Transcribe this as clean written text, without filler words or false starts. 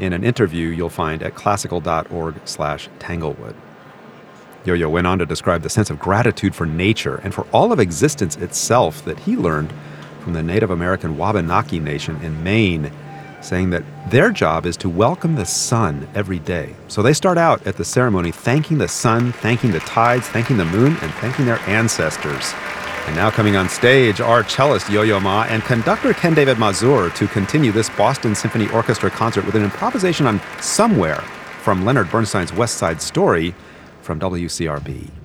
in an interview you'll find at classical.org/Tanglewood. Yo-Yo went on to describe the sense of gratitude for nature and for all of existence itself that he learned from the Native American Wabanaki Nation in Maine, saying that their job is to welcome the sun every day. So they start out at the ceremony thanking the sun, thanking the tides, thanking the moon, and thanking their ancestors. And now coming on stage are cellist Yo-Yo Ma and conductor Ken David Mazur to continue this Boston Symphony Orchestra concert with an improvisation on Somewhere from Leonard Bernstein's West Side Story from WCRB.